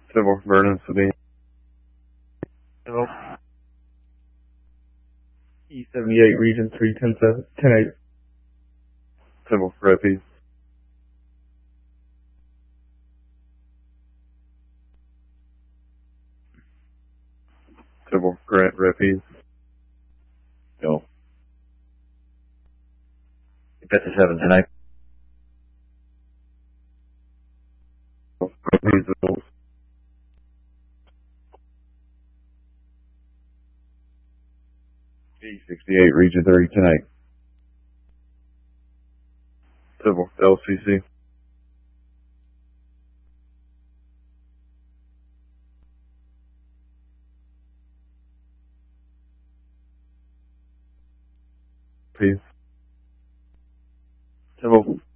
Civil Vernon Sabine. Civil. E78 Region 3, 10-8. Civil Refuge. Civil Grant Refuge. Go. That's a 7 tonight. Refuge. E68 Region 3 tonight. Civil LCC. Peace. Civil